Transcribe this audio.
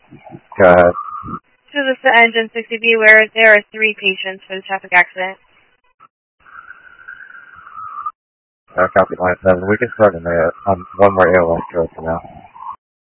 Go ahead. So this is the Engine 60B where there are 3 patients for the traffic accident. Copy line 7. We can start on one more ALS code for now.